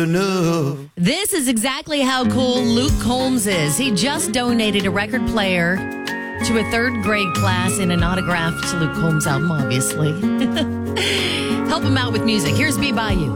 enough. This is exactly how cool Luke Combs is. He just donated a record player to a third grade class in an autograph to Luke Combs album, obviously. Help him out with music. Here's Be By You.